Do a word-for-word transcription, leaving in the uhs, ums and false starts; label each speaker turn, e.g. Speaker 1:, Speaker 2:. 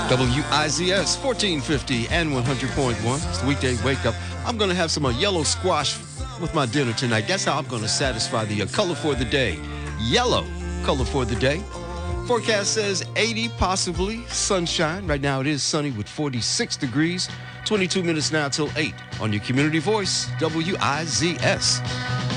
Speaker 1: W I Z S fourteen fifty and one hundred point one. It's the weekday wake up. I'm going to have some uh, yellow squash with my dinner tonight. That's how I'm going to satisfy the uh, color for the day. Yellow color for the day. Forecast says eighty, possibly sunshine. Right now it is sunny with forty-six degrees. twenty-two minutes now till eight on your Community Voice, W I Z S.